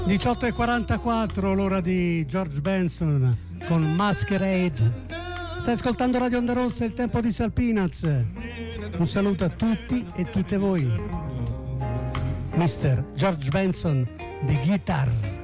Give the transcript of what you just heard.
18:44, l'ora di George Benson con Masquerade. Stai ascoltando Radio Onda Rossa, il tempo di Salpinaz. Un saluto a tutti e tutte voi. Mr. George Benson, the guitar.